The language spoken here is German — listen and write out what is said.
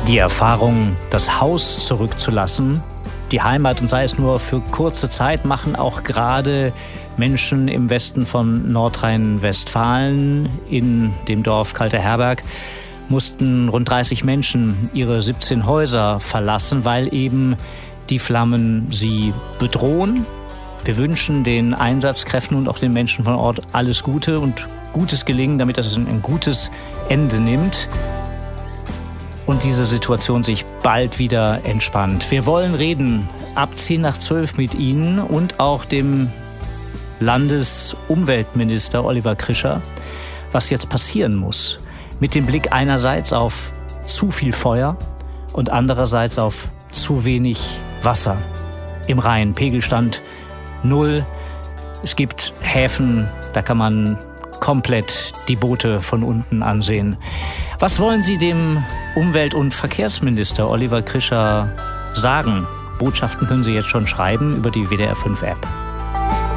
Die Erfahrung, das Haus zurückzulassen, die Heimat, und sei es nur für kurze Zeit, machen auch gerade Menschen im Westen von Nordrhein-Westfalen. In dem Dorf Kalteherberg mussten rund 30 Menschen ihre 17 Häuser verlassen, weil eben die Flammen sie bedrohen. Wir wünschen den Einsatzkräften und auch den Menschen von Ort alles Gute und gutes Gelingen, damit das ein gutes Ende nimmt und diese Situation sich bald wieder entspannt. Wir wollen reden ab 10:10 mit Ihnen und auch dem Landesumweltminister Oliver Krischer, was jetzt passieren muss. Mit dem Blick einerseits auf zu viel Feuer und andererseits auf zu wenig Wasser im Rhein. Pegelstand 0. Es gibt Häfen, da kann man komplett die Boote von unten ansehen. Was wollen Sie dem Umwelt- und Verkehrsminister Oliver Krischer sagen? Botschaften können Sie jetzt schon schreiben über die WDR 5 App.